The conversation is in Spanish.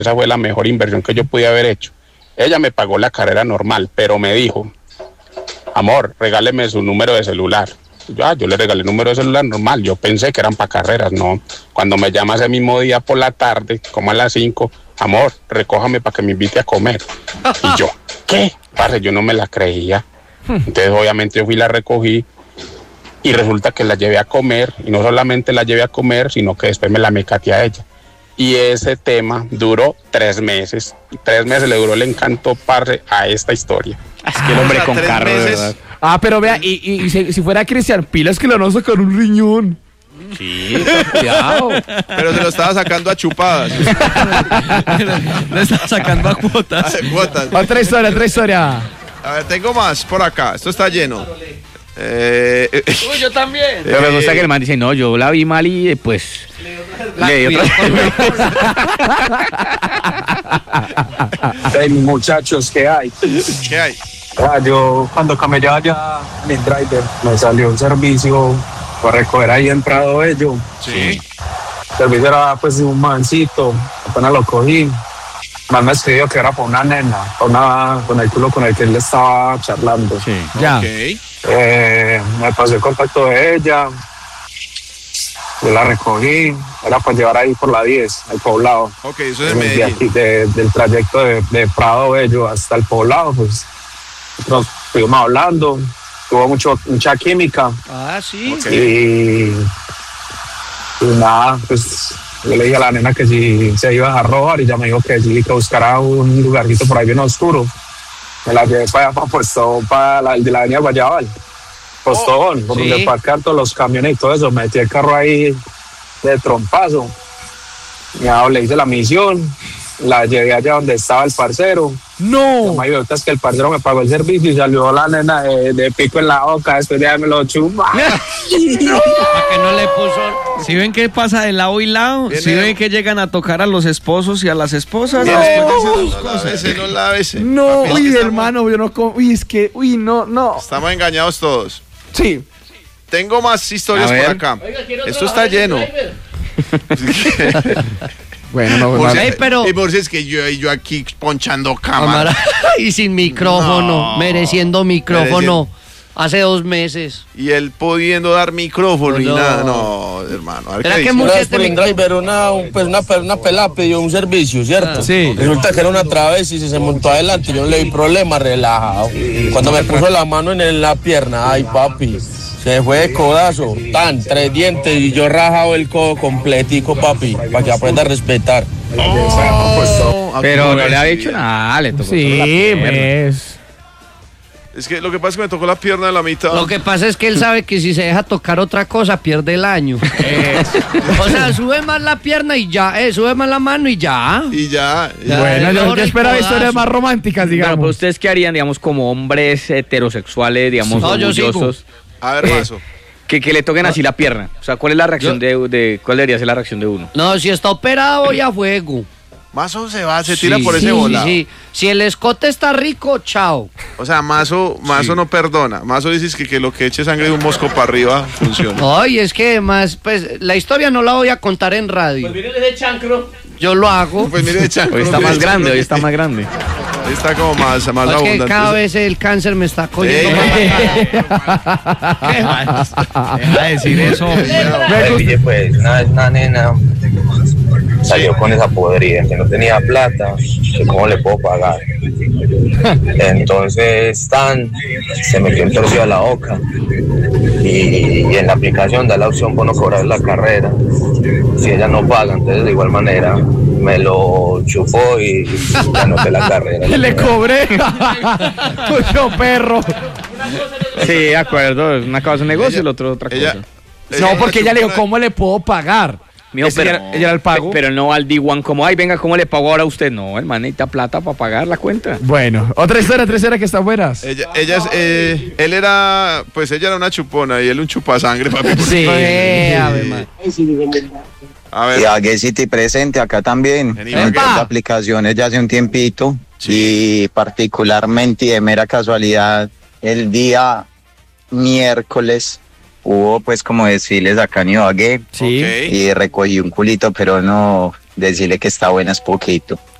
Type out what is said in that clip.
esa fue la mejor inversión que yo pude haber hecho. Ella me pagó la carrera normal, pero me dijo, amor, regáleme su número de celular. Yo le regalé el número de celular normal, yo pensé que eran para carreras, no. Cuando me llama ese mismo día por la tarde, como a las 5, amor, recójame para que me invite a comer. Y yo, ¿qué? Parce, yo no me la creía. Entonces obviamente yo fui y la recogí y resulta que la llevé a comer, y no solamente la llevé a comer, sino que después me la mecateé a ella. Y ese tema duró 3 meses. 3 meses le duró el encanto, parce, a esta historia. Es que el hombre con carro, de verdad. Pero vea, y si fuera Cristian Pilas, que le van a sacar un riñón. Sí, cuidado. Pero se lo estaba sacando a chupadas. Le estaba sacando a cuotas. Otra historia. A ver, tengo más por acá. Esto está lleno. Uy, yo también. Pero me gusta que el man dice, no, yo la vi mal y pues le di otra. Hey, muchachos, ¿qué hay? ¿Qué hay? Yo cuando camellaba allá en el driver me salió un servicio para recoger ahí en Prado Bello. Sí. El servicio era pues un mancito, apenas lo cogí. Más me escribió que era para una nena, con el culo con el que él estaba charlando. Sí. Ya. Okay. Me pasó el contacto de ella, yo la recogí, era para llevar ahí por la 10, al poblado. Ok, eso es De Medellín. aquí, del trayecto de Prado Bello hasta el poblado, pues nos estuvimos hablando, tuvo mucha química. Ah, sí. Okay. Y nada, pues yo le dije a la nena que si se iba a robar y ya me dijo que sí, que buscara un lugarcito por ahí bien oscuro. Me la llevé para allá, para Postobón, para el de la avenida Guayabal. Postobón, por donde parcan todos los camiones y todo eso. Metí el carro ahí de trompazo. Ya le hice la misión, la llevé allá donde estaba el parcero. No. Lo más idiota es que el parcero me pagó el servicio y salió la nena de pico en la boca después de darme lo chumba. ¿Para que no le puso? ¿Sí ven qué pasa de lado y lado? ¿Sí ven que llegan a tocar a los esposos y a las esposas? No lávese. No, Papi, uy, estamos- hermano, yo no como. Uy, es que, no. Estamos engañados todos. Sí. Tengo más historias A por ver. acá. Esto está lleno. Bueno, no, Por si- Ey, pero- Y por si es que yo aquí ponchando cámara. Y sin micrófono, No. mereciendo micrófono hace 2 meses. Y él pudiendo dar micrófono y No. nada. No, hermano. A ver ¿Será qué que dice. mucho Una vez este por el micrófono? driver, una pelada pidió un servicio, ¿cierto? Sí. Resulta que era una travesti y se montó adelante. Yo no le di problema, relajado. Cuando me puso la mano en la pierna, ay papi, se fue de codazo, 3 dientes y yo rajado el codo completico, papi, para que aprenda a respetar. Pero no le había hecho nada, le tocó solo la Sí, pierna. pues. Es que lo que pasa es que me tocó la pierna de la mitad. Lo que pasa es que él sabe que si se deja tocar otra cosa, pierde el año. O sea, sube más la pierna y ya, sube más la mano y ya. Y ya. Bueno, mejor yo el esperaba codazo. historias más románticas, Bueno, digamos. pero ustedes qué harían, digamos, como hombres heterosexuales, digamos, No, yo sigo. orgullosos, A ver, Mazo. que le toquen así la pierna. O sea, ¿cuál es la reacción cuál debería ser la reacción de uno? No, si está operado, voy a fuego. Mazo se tira por ese Sí, volado. sí. Si el escote está rico, chao. O sea, Mazo no perdona. Mazo dices que lo que eche sangre de un mosco para arriba funciona. Ay, es que además, pues, la historia no la voy a contar en radio. Pues mire ese chancro. Yo lo hago. Pues mire, chancro, Hoy está mire, más grande, chancro. hoy está más grande. Hoy está como más Es que abundante. cada vez el cáncer me está cogiendo más la cara. Deja de decir eso. Pille, pues una nena salió con esa podrida que no tenía plata, que cómo le puedo pagar. Entonces se metió un torcido a la boca y en la aplicación da la opción por no cobrar la carrera si ella no paga. Entonces de igual manera me lo chupó y anoté la carrera. Le cobré. Tuyo perro. Sí, de acuerdo, una cosa es un negocio y el otro otra cosa. No, porque ella le dijo, ¿cómo le puedo pagar? Mijo, Ese ella era el pago. Pero no al D1 como, ay, venga, ¿cómo le pago ahora a usted? No, el man necesita plata para pagar la cuenta. Bueno, otra historia que está buena. Él era, pues ella era una chupona y él un chupasangre, papi. Sí. A ver. Y Ague City presente acá también. Vení, En Ague. las aplicaciones ya hace un tiempito. Y particularmente y de mera casualidad, el día miércoles hubo pues como desfiles acá en Ibagué. Sí. Ok. Y recogí un culito, pero no, decirle que está buena es poquito.